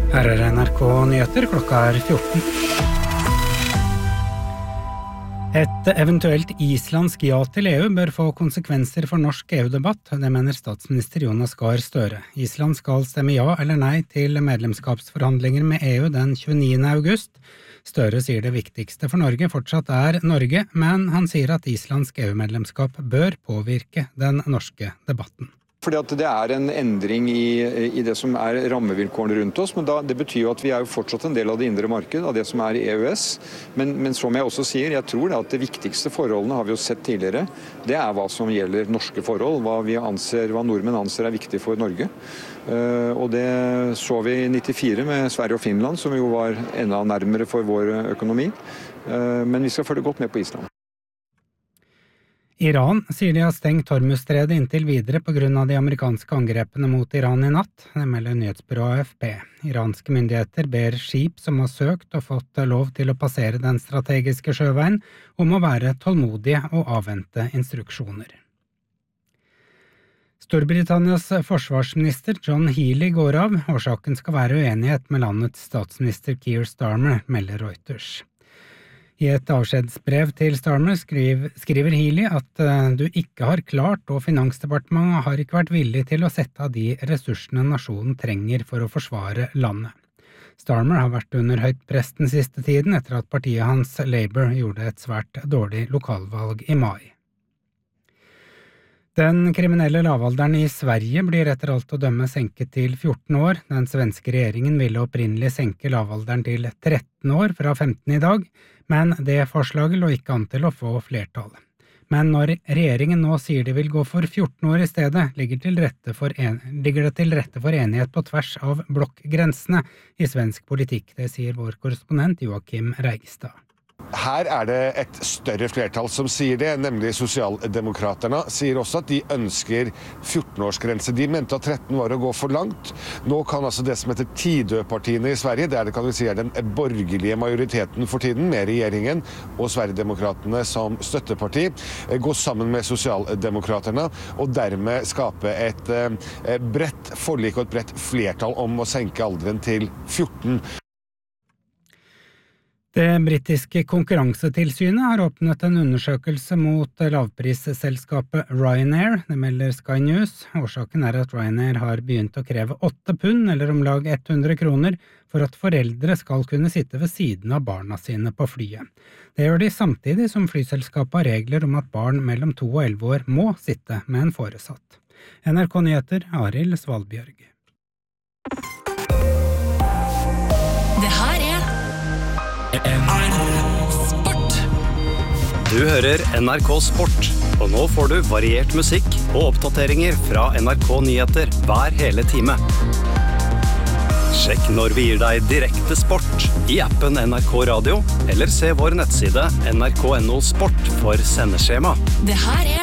Her NRK Nyheter, klokka 14. Et eventuelt islandsk ja til EU bør få konsekvenser for norsk EU-debatt, det mener statsminister Jonas Gahr Støre. Island skal stemme ja eller nei til medlemskapsforhandlinger med EU den 29. august. Støre sier det viktigste for Norge fortsatt Norge, men han sier at islandsk EU-medlemskap bør påvirke den norske debatten. Fordi at det en endring i det som rammevilkårene rundt oss, men det betyr jo at vi jo fortsatt en del av det indre marked, av det som i EØS. Men som jeg også sier, jeg tror at det viktigste forholdene har vi jo sett tidligere. Det hva som gjelder norske forhold, hva nordmenn anser viktig for Norge. Og det så vi i 94 med Sverige og Finland, som jo var enda nærmere for vår økonomi. Men vi skal følge godt med på Island. Iran sier de har stengt Hormuzstredet inntil videre på grunn av de amerikanske angrepene mot Iran i natt, det melder nyhetsbyrået AFP. Iranske myndigheter ber skip som har søkt og fått lov til å passere den strategiske sjøveien, om å være tålmodige og avvente instruksjoner. Storbritannias forsvarsminister John Healey går av. Årsaken skal være uenighet med landets statsminister Keir Starmer, melder Reuters. I et avskjedsbrev til Starmer skriver Healey at du ikke har klart, og Finansdepartementet har ikke vært villig til å sette av de ressursene nasjonen trenger for å forsvare landet. Starmer har vært under høyt press den siste tiden etter at partiet hans Labour gjorde et svært dårlig lokalvalg i mai. Den kriminelle lavalderen i Sverige blir etter alt å dømme senket til 14 år. Den svenske regjeringen ville opprinnelig senke lavalderen til 13 år fra 15 i dag, men det forslaget lå ikke an til å få flertall. Men når regjeringen nå sier de vil gå for 14 år i stedet, ligger det til rette for enighet på tvers av blokkgrensene i svensk politikk, det sier vår korrespondent Joakim Reigstad. Her det et større flertall som sier det, nemlig Sosialdemokraterna sier også at de ønsker 14-årsgrense. De mente at 13 var å gå for langt. Nå kan altså det som heter Tidøpartiene i Sverige, det kan vi si den borgerlige majoriteten for tiden, med regjeringen og Sverigedemokraterne som støtteparti, gå sammen med Sosialdemokraterna og dermed skape et bredt forlik og et bredt flertall om å senke alderen til 14. Det britiske konkurransetilsynet har åpnet en undersøkelse mot lavprisselskapet Ryanair, det melder Sky News. Årsaken at Ryanair har begynt å kreve 8 pund, eller om lag 100 kroner, for at foreldre skal kunne sitte ved siden av barna sine på flyet. Det gjør de samtidig som flyselskapet har regler om at barn mellom 2 og 11 år må sitte med en foresatt. NRK Nyheter, Arild Svalbjørg. Det her Sport. Du hører NRK Sport, og nå får du variert musikk og oppdateringer fra NRK Nyheter hver hele time. Sjekk når vi gir deg direkte sport i appen NRK Radio, eller se vår nettside nrk.no sport for sendeskjema. Det her